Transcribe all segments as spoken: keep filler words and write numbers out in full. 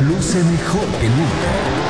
luce mejor que nunca.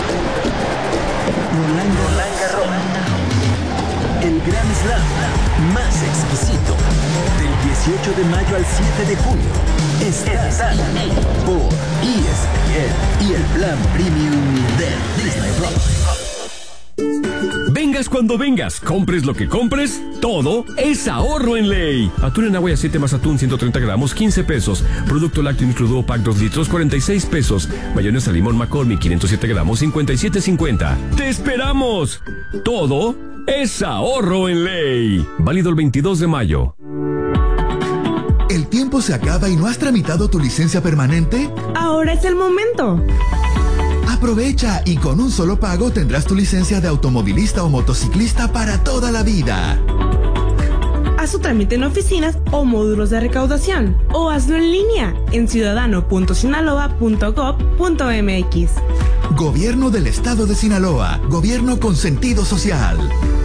Roland Garros, el Grand Slam más exquisito. Del dieciocho de mayo al siete de junio. Estás ahí por E S P N y el plan premium de Disney Plus. Vengas cuando vengas, compres lo que compres, todo es ahorro en Ley. Atún en agua y aceite más atún ciento treinta gramos, quince pesos. Producto lácteo Microduo Pack dos litros, cuarenta y seis pesos. Mayonesa limón McCormick quinientos siete gramos, cincuenta y siete cincuenta. ¡Te esperamos! Todo es ahorro en Ley. Válido el veintidós de mayo. ¿El tiempo se acaba y no has tramitado tu licencia permanente? Ahora es el momento. Aprovecha y con un solo pago tendrás tu licencia de automovilista o motociclista para toda la vida. Haz su trámite en oficinas o módulos de recaudación o hazlo en línea en ciudadano punto sinaloa punto gob punto mx. Gobierno del Estado de Sinaloa. Gobierno con sentido social.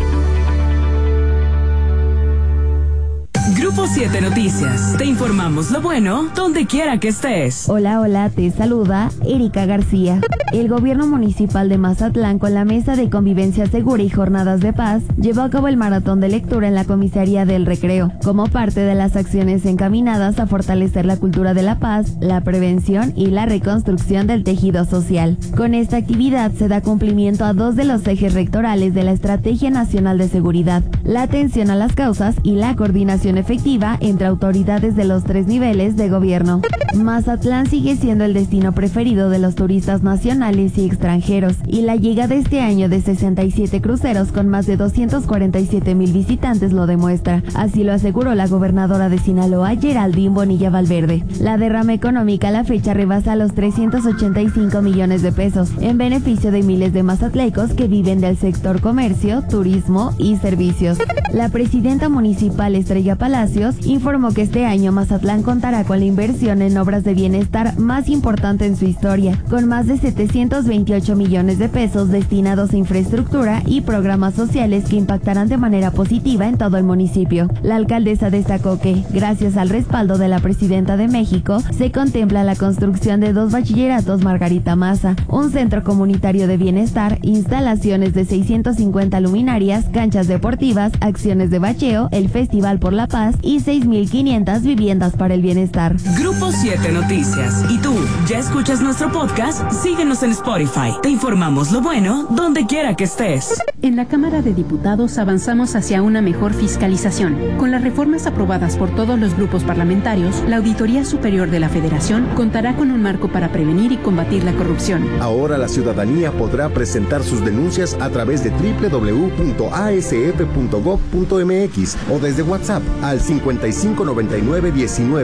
Grupo siete Noticias. Te informamos lo bueno donde quiera que estés. Hola, hola, te saluda Erika García. El gobierno municipal de Mazatlán, con la Mesa de Convivencia Segura y Jornadas de Paz, llevó a cabo el maratón de lectura en la comisaría del Recreo, como parte de las acciones encaminadas a fortalecer la cultura de la paz, la prevención y la reconstrucción del tejido social. Con esta actividad se da cumplimiento a dos de los ejes rectorales de la Estrategia Nacional de Seguridad: la atención a las causas y la coordinación efectiva entre autoridades de los tres niveles de gobierno. Mazatlán sigue siendo el destino preferido de los turistas nacionales y extranjeros, y la llegada este año de sesenta y siete cruceros con más de doscientos cuarenta y siete mil visitantes lo demuestra. Así lo aseguró la gobernadora de Sinaloa, Geraldine Bonilla Valverde. La derrama económica a la fecha rebasa los trescientos ochenta y cinco millones de pesos, en beneficio de miles de mazatlecos que viven del sector comercio, turismo y servicios. La presidenta municipal, Estrella Palacios, informó que este año Mazatlán contará con la inversión en obras de bienestar más importante en su historia, con más de setecientos veintiocho millones de pesos destinados a infraestructura y programas sociales que impactarán de manera positiva en todo el municipio. La alcaldesa destacó que, gracias al respaldo de la presidenta de México, se contempla la construcción de dos bachilleratos Margarita Maza, un centro comunitario de bienestar, instalaciones de seiscientas cincuenta luminarias, canchas deportivas, acciones de bacheo, el Festival por la Paz y seis mil quinientas viviendas para el bienestar. Grupo siete Noticias. ¿Y tú, ya escuchas nuestro podcast? Síguenos en Spotify. Te informamos lo bueno donde quiera que estés. En la Cámara de Diputados avanzamos hacia una mejor fiscalización. Con las reformas aprobadas por todos los grupos parlamentarios, la Auditoría Superior de la Federación contará con un marco para prevenir y combatir la corrupción. Ahora la ciudadanía podrá presentar sus denuncias a través de doble u doble u doble u punto a s f punto gob punto m x o desde WhatsApp al cincuenta y cinco noventa y nueve diecinueve